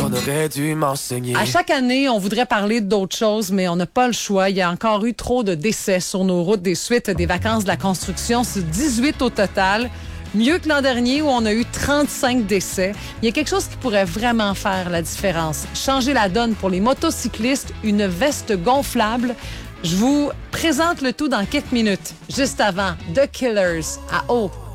qu'on aurait dû m'enseigner. À chaque année, on voudrait parler d'autres choses, mais on n'a pas le choix. Il y a encore eu trop de décès sur nos routes des suites des vacances de la construction. C'est 18 au total. Mieux que l'an dernier où on a eu 35 décès. Il y a quelque chose qui pourrait vraiment faire la différence. Changer la donne pour les motocyclistes, une veste gonflable. Je vous présente le tout dans quelques minutes. Juste avant, The Killers à eau.